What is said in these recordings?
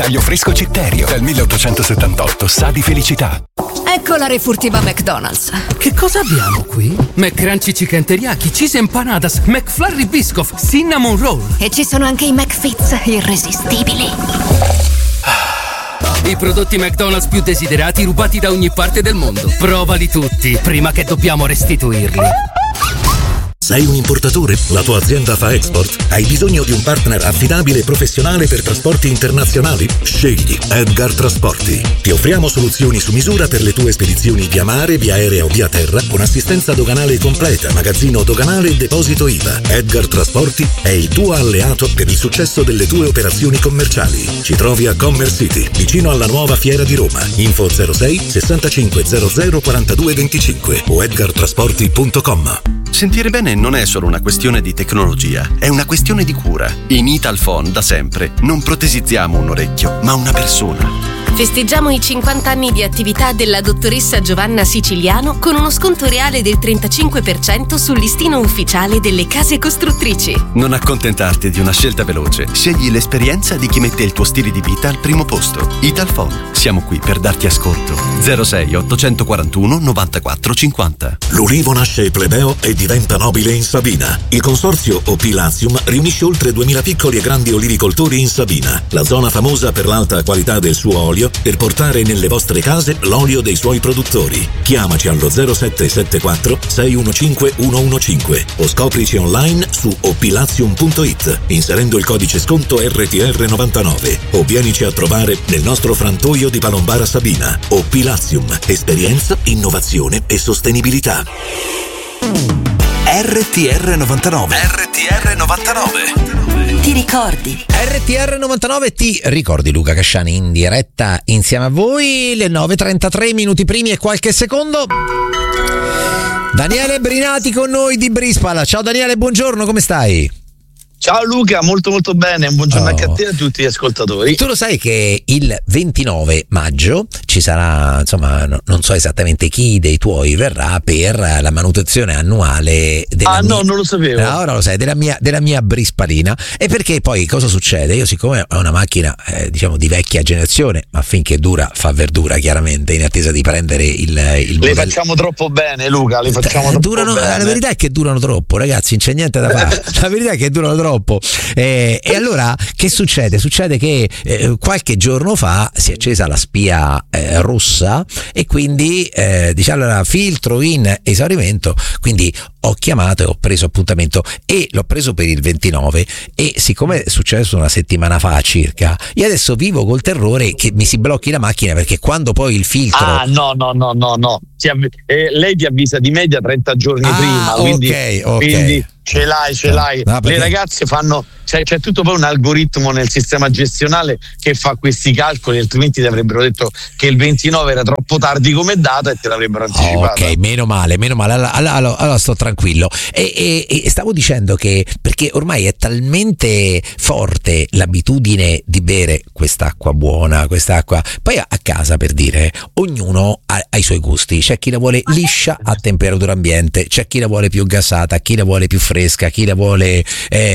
taglio fresco Citterio. Dal 1878 sa di felicità. Ecco la refurtiva McDonald's. Che cosa abbiamo qui? McCrunchy Chicken Teriyaki, Cheese Empanadas, McFlurry Biscoff, Cinnamon Roll. E ci sono anche i McFits irresistibili. I prodotti McDonald's più desiderati rubati da ogni parte del mondo. Provali tutti, prima che dobbiamo restituirli. Sei un importatore? La tua azienda fa export? Hai bisogno di un partner affidabile e professionale per trasporti internazionali? Scegli Edgar Trasporti. Ti offriamo soluzioni su misura per le tue spedizioni via mare, via aerea o via terra, con assistenza doganale completa, magazzino doganale e deposito IVA. Edgar Trasporti è il tuo alleato per il successo delle tue operazioni commerciali. Ci trovi a Commerce City, vicino alla nuova Fiera di Roma. Info 06 65 00 42 25 o edgartrasporti.com. Sentire bene non è solo una questione di tecnologia, è una questione di cura. In Italphone da sempre non protesizziamo un orecchio, ma una persona. Festeggiamo i 50 anni di attività della dottoressa Giovanna Siciliano con uno sconto reale del 35% sul listino ufficiale delle case costruttrici. Non accontentarti di una scelta veloce. Scegli l'esperienza di chi mette il tuo stile di vita al primo posto. Italphone. Siamo qui per darti ascolto. 06 841 94 50. L'ulivo nasce plebeo e diventa nobile in Sabina. Il consorzio Opilazium riunisce oltre 2000 piccoli e grandi olivicoltori in Sabina, la zona famosa per l'alta qualità del suo olio, per portare nelle vostre case l'olio dei suoi produttori. Chiamaci allo 0774 615 115 o scoprici online su opilazium.it inserendo il codice sconto RTR99 o vienici a trovare nel nostro frantoio di Palombara Sabina. Opilazium, esperienza, innovazione e sostenibilità. RTR 99. RTR 99. Ti ricordi? RTR 99 ti ricordi. Luca Casciani in diretta insieme a voi, le 9:33 minuti primi e qualche secondo. Daniele Brinati con noi di Brispal. Ciao Daniele, buongiorno, come stai? Ciao Luca, molto molto bene, un buongiorno anche a te e a tutti gli ascoltatori. Tu lo sai che il 29 maggio ci sarà, insomma, non so esattamente chi dei tuoi verrà per la manutenzione annuale della non lo sapevo. Ora lo sai, della mia Brispalina. E perché poi cosa succede? Io, siccome ho una macchina diciamo di vecchia generazione, ma finché dura fa verdura, chiaramente, in attesa di prendere il Le facciamo troppo bene, Luca, le facciamo troppo bene. La verità è che durano troppo, ragazzi, non c'è niente da fare. La verità è che durano troppo. E allora che succede? Succede che qualche giorno fa si è accesa la spia rossa e quindi diciamo, allora, filtro in esaurimento, quindi ho chiamato e ho preso appuntamento e l'ho preso per il 29 e siccome è successo una settimana fa circa, io adesso vivo col terrore che mi si blocchi la macchina, perché quando poi il filtro no lei ti avvisa di media 30 giorni prima, quindi ce l'hai. No, perché... Le ragazze fanno, c'è tutto poi un algoritmo nel sistema gestionale che fa questi calcoli, altrimenti ti avrebbero detto che il 29 era troppo tardi come data e te l'avrebbero anticipato. Ok, meno male, allora sto tranquillo. E stavo dicendo che, perché ormai è talmente forte l'abitudine di bere quest'acqua buona, quest'acqua, poi a casa, per dire, ognuno ha i suoi gusti, c'è chi la vuole liscia a temperatura ambiente, c'è chi la vuole più gassata, chi la vuole più fresca, chi la vuole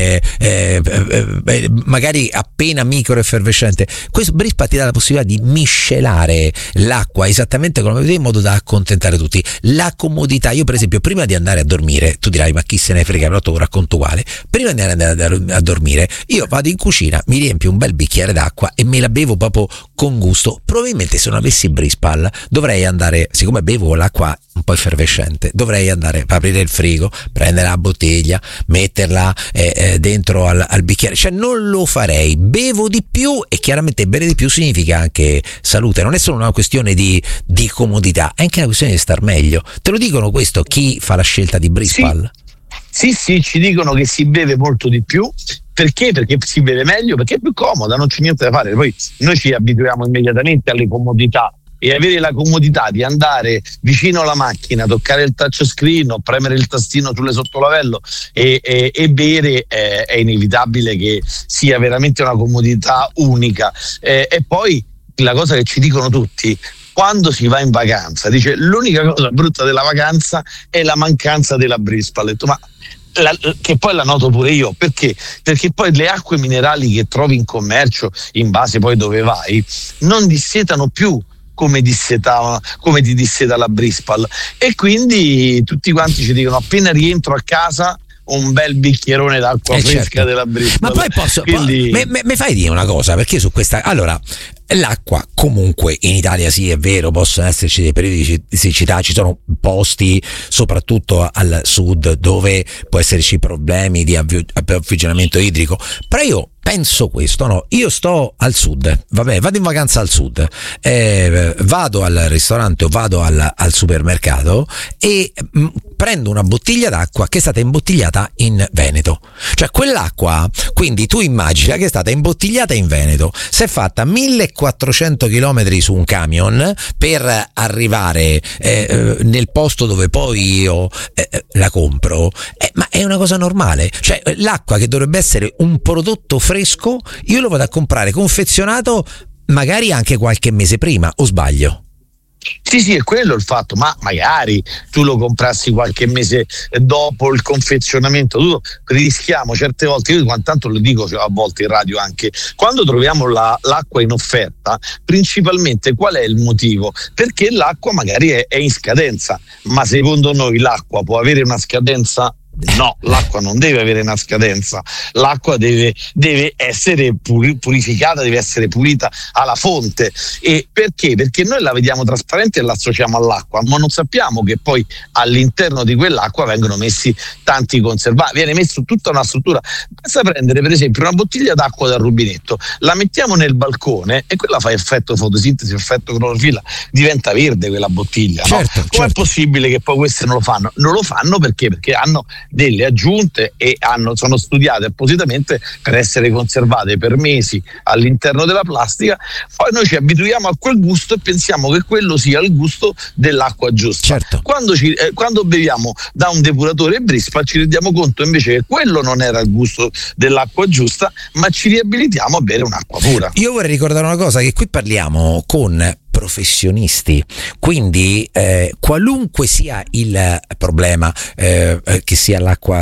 magari appena micro effervescente. Questo Brispal ti dà la possibilità di miscelare l'acqua esattamente come vedi, in modo da accontentare tutti. La comodità, io per esempio prima di andare a dormire, tu dirai ma chi se ne frega, però te lo racconto uguale, prima di andare a dormire io vado in cucina, mi riempio un bel bicchiere d'acqua e me la bevo proprio con gusto. Probabilmente se non avessi Brispal dovrei andare, siccome bevo l'acqua un po' effervescente, dovrei andare a aprire il frigo, prendere la bottiglia, metterla dentro al bicchiere, cioè non lo farei. Bevo di più e chiaramente bere di più significa anche salute, non è solo una questione di comodità, è anche una questione di star meglio. Te lo dicono questo chi fa la scelta di Brispal? Sì, ci dicono che si beve molto di più. Perché? Perché si beve meglio, perché è più comoda, non c'è niente da fare. Poi noi ci abituiamo immediatamente alle comodità, e avere la comodità di andare vicino alla macchina, toccare il touchscreen o premere il tastino sulle sottolavello e bere è inevitabile che sia veramente una comodità unica. E poi la cosa che ci dicono tutti quando si va in vacanza, dice l'unica cosa brutta della vacanza è la mancanza della Brispal. Ho detto, ma che poi la noto pure io, perché poi le acque minerali che trovi in commercio, in base poi dove vai, non dissetano più come ti disseta la Brispal, e quindi tutti quanti ci dicono appena rientro a casa un bel bicchierone d'acqua fresca, certo, della Brispal. Ma poi mi fai dire una cosa, perché su questa, allora, l'acqua comunque in Italia, sì, è vero, possono esserci dei periodi di siccità, ci sono posti soprattutto al sud dove può esserci problemi di approvvigionamento idrico, però io penso questo, no? Io sto al sud, vabbè, vado in vacanza al sud, vado al ristorante o vado al supermercato e prendo una bottiglia d'acqua che è stata imbottigliata in Veneto. Cioè quell'acqua, quindi tu immagina che è stata imbottigliata in Veneto, si è fatta 1400 km su un camion per arrivare nel posto dove poi io la compro, ma è una cosa normale. Cioè l'acqua che dovrebbe essere un prodotto fresco, io lo vado a comprare confezionato magari anche qualche mese prima, o sbaglio? Sì, è quello il fatto, ma magari tu lo comprassi qualche mese dopo il confezionamento. Rischiamo certe volte, io tanto lo dico a volte in radio anche, quando troviamo l'acqua in offerta, principalmente qual è il motivo? Perché l'acqua magari è in scadenza, ma secondo noi l'acqua può avere una scadenza? No, l'acqua non deve avere una scadenza, l'acqua deve essere purificata, deve essere pulita alla fonte. E perché? Perché noi la vediamo trasparente e la associamo all'acqua, ma non sappiamo che poi all'interno di quell'acqua vengono messi tanti conservanti, viene messo tutta una struttura. Basta prendere per esempio una bottiglia d'acqua dal rubinetto, la mettiamo nel balcone e quella fa effetto fotosintesi, effetto clorofilla, diventa verde quella bottiglia, no? Certo. Com'è possibile che poi queste non lo fanno? Non lo fanno perché hanno delle aggiunte e sono studiate appositamente per essere conservate per mesi all'interno della plastica. Poi noi ci abituiamo a quel gusto e pensiamo che quello sia il gusto dell'acqua giusta. Certo. Quando beviamo da un depuratore Brispal ci rendiamo conto invece che quello non era il gusto dell'acqua giusta, ma ci riabilitiamo a bere un'acqua pura. Io vorrei ricordare una cosa, che qui parliamo con professionisti, quindi qualunque sia il problema, che sia l'acqua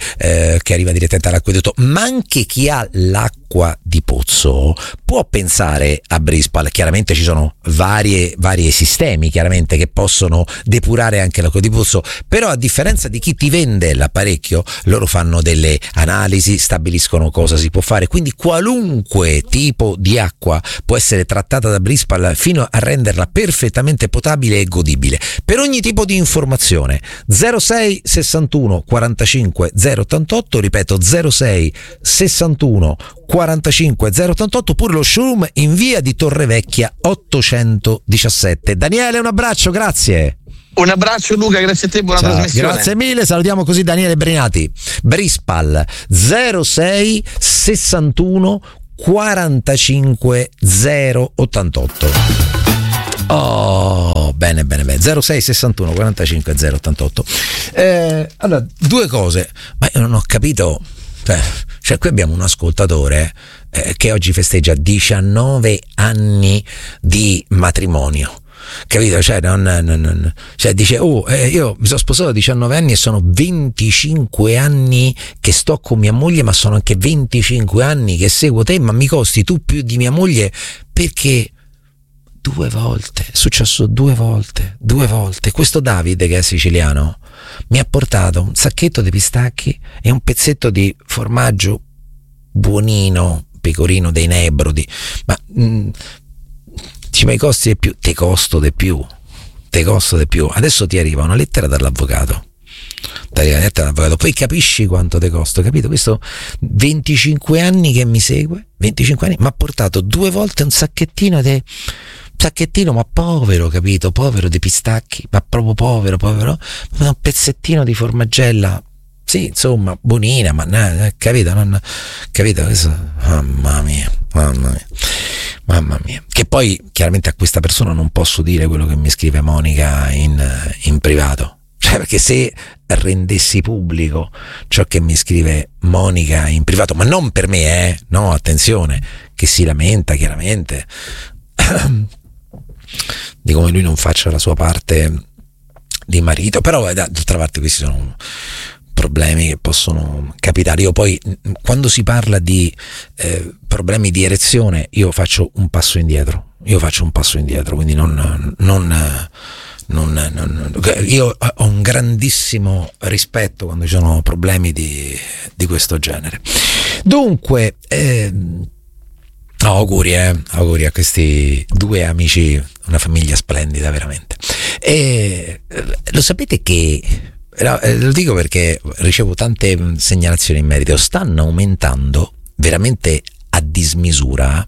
che arriva direttamente all'acquedotto, ma anche chi ha l'acqua di pozzo può pensare a Brispal. Chiaramente ci sono vari sistemi chiaramente che possono depurare anche l'acqua di pozzo, però a differenza di chi ti vende l'apparecchio, loro fanno delle analisi, stabiliscono cosa si può fare, quindi qualunque tipo di acqua può essere trattata da Brispal fino a renderla perfettamente potabile e godibile. Per ogni tipo di informazione 06 61 45 088, ripeto 06 61 45 088, oppure lo showroom in via di Torrevecchia 817. Daniele, un abbraccio, grazie. Un abbraccio Luca, grazie a te, buona trasmissione. Grazie mille, salutiamo così Daniele Brinati. Brispal 06 61 45 088. Oh, bene, 06 61 45 088. Allora, due cose, ma io non ho capito. Cioè, qui abbiamo un ascoltatore che oggi festeggia 19 anni di matrimonio. Capito? Cioè, cioè dice: io mi sono sposato a 19 anni e sono 25 anni che sto con mia moglie, ma sono anche 25 anni che seguo te, ma mi costi tu più di mia moglie, perché 2 volte, è successo 2 volte. Questo Davide, che è siciliano, mi ha portato un sacchetto di pistacchi e un pezzetto di formaggio buonino, pecorino dei Nebrodi, ma i costi di più, te costo di più. Adesso ti arriva una lettera dall'avvocato, poi capisci quanto te costo, capito? Questo 25 anni che mi segue, 25 anni, mi ha portato 2 volte un sacchettino, ma povero, capito? Povero di pistacchi, ma proprio povero, ma un pezzettino di formaggella, sì, insomma, buonina, ma capito? Questo, mamma mia. Che poi chiaramente a questa persona non posso dire quello che mi scrive Monica in privato, cioè, perché se rendessi pubblico ciò che mi scrive Monica in privato, ma non per me, no, attenzione, che si lamenta chiaramente di come lui non faccia la sua parte di marito, però d'altra parte questi sono problemi che possono capitare. Io poi, quando si parla di problemi di erezione, io faccio un passo indietro, quindi io ho un grandissimo rispetto quando ci sono problemi di questo genere. Dunque, auguri a questi due amici, una famiglia splendida veramente. E lo sapete che, lo dico perché ricevo tante segnalazioni in merito, stanno aumentando veramente a dismisura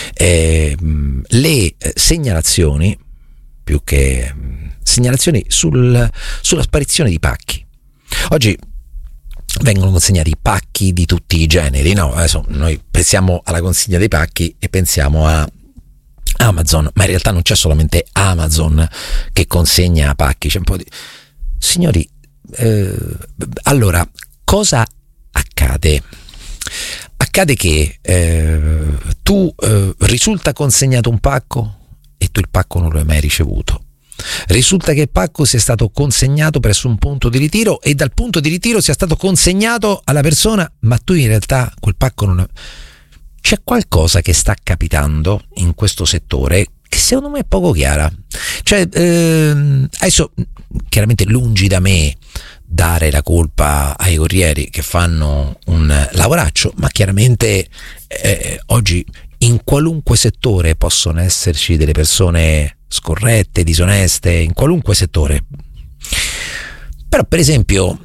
le segnalazioni, più che segnalazioni sulla sparizione di pacchi. Oggi vengono consegnati pacchi di tutti i generi, no? Adesso noi pensiamo alla consegna dei pacchi e pensiamo a Amazon, ma in realtà non c'è solamente Amazon che consegna pacchi, c'è un po' di... Signori, allora, cosa accade? Accade che tu risulta consegnato un pacco e tu il pacco non lo hai mai ricevuto. Risulta che il pacco sia stato consegnato presso un punto di ritiro e dal punto di ritiro sia stato consegnato alla persona, ma tu in realtà quel pacco non... C'è qualcosa che sta capitando in questo settore che secondo me è poco chiara. Cioè, adesso chiaramente lungi da me dare la colpa ai corrieri che fanno un lavoraccio, ma chiaramente oggi in qualunque settore possono esserci delle persone scorrette, disoneste, in qualunque settore. Però per esempio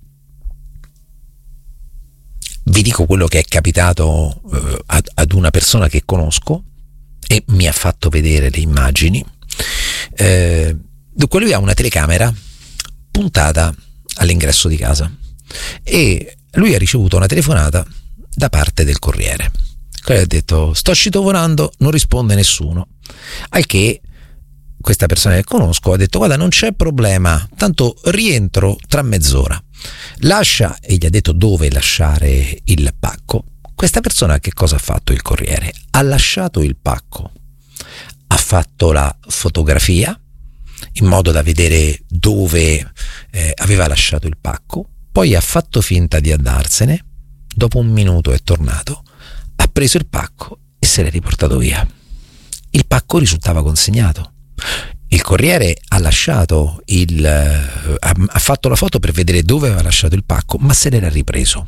vi dico quello che è capitato ad una persona che conosco e mi ha fatto vedere le immagini. Dunque lui ha una telecamera puntata all'ingresso di casa e lui ha ricevuto una telefonata da parte del corriere. Quello ha detto: sto citofonando, non risponde nessuno. Al che questa persona che conosco ha detto: guarda, non c'è problema, tanto rientro tra mezz'ora. Lascia, e gli ha detto dove lasciare il pacco. Questa persona che cosa ha fatto? Il corriere ha lasciato il pacco, ha fatto la fotografia in modo da vedere dove aveva lasciato il pacco, poi ha fatto finta di andarsene, dopo un minuto è tornato, ha preso il pacco e se l'è riportato via. Il pacco risultava consegnato. Il corriere ha lasciato ha fatto la foto per vedere dove aveva lasciato il pacco, ma se l'era ripreso.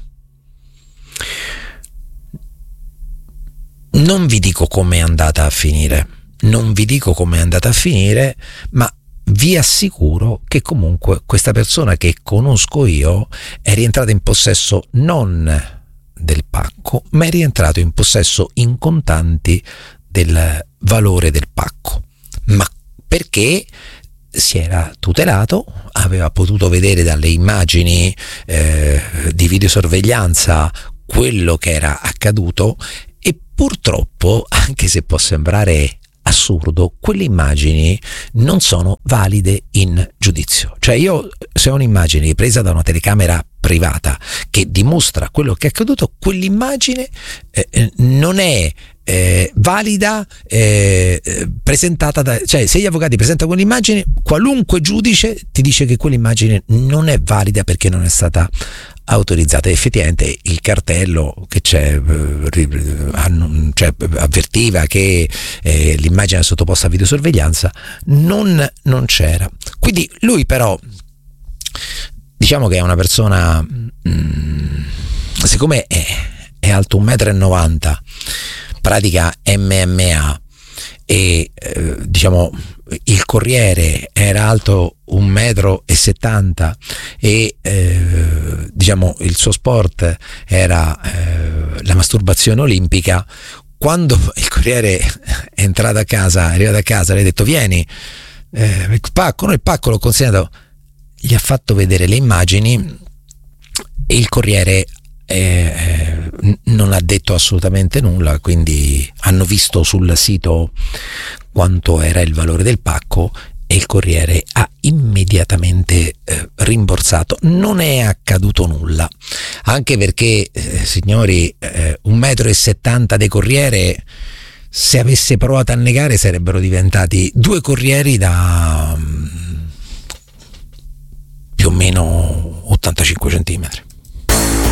Non vi dico come è andata a finire, ma vi assicuro che comunque questa persona che conosco io è rientrata in possesso non del pacco, ma è rientrato in possesso in contanti del valore del pacco. Ma perché si era tutelato, aveva potuto vedere dalle immagini di videosorveglianza quello che era accaduto e purtroppo, anche se può sembrare assurdo, quelle immagini non sono valide in giudizio. Cioè io, se ho un'immagine presa da una telecamera privata che dimostra quello che è accaduto, quell'immagine non è valida, presentata cioè se gli avvocati presentano quell'immagine, qualunque giudice ti dice che quell'immagine non è valida perché non è stata autorizzata. Effettivamente il cartello che c'è, avvertiva che l'immagine è sottoposta a videosorveglianza, non c'era. Quindi lui però, diciamo che è una persona, siccome è alto 1,90 m, pratica MMA e diciamo il corriere era alto 1,70 m e diciamo il suo sport era la masturbazione olimpica, quando il corriere è arrivato a casa, le ha detto: vieni, il pacco l'ho consegnato, gli ha fatto vedere le immagini e il corriere non ha detto assolutamente nulla, quindi hanno visto sul sito quanto era il valore del pacco e il corriere ha immediatamente rimborsato. Non è accaduto nulla, anche perché signori, 1,70 m di corriere, se avesse provato a negare sarebbero diventati 2 corrieri da più o meno 85 centimetri.